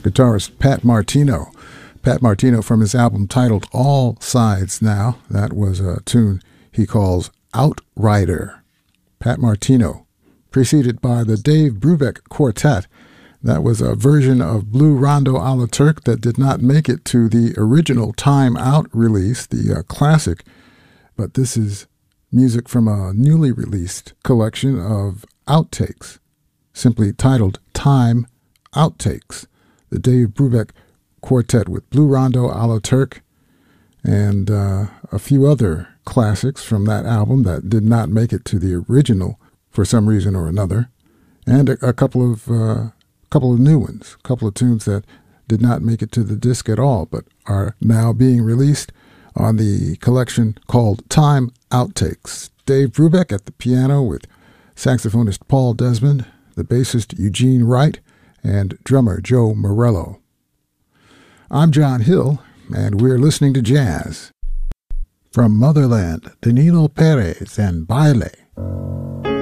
guitarist Pat Martino. Pat Martino from his album titled All Sides Now. That was a tune he calls Outrider. Pat Martino, preceded by the Dave Brubeck Quartet. That was a version of Blue Rondo a la Turk that did not make it to the original Time Out release, the classic. But this is music from a newly released collection of outtakes, simply titled Time Outtakes. The Dave Brubeck Quartet with Blue Rondo a la Turk and a few other classics from that album that did not make it to the original for some reason or another, and a couple of new ones, a couple of tunes that did not make it to the disc at all, but are now being released on the collection called Time Outtakes. Dave Brubeck at the piano with saxophonist Paul Desmond, the bassist Eugene Wright, and drummer Joe Morello. I'm John Hill, and we're listening to jazz. From Motherland, Danilo Perez and Baile.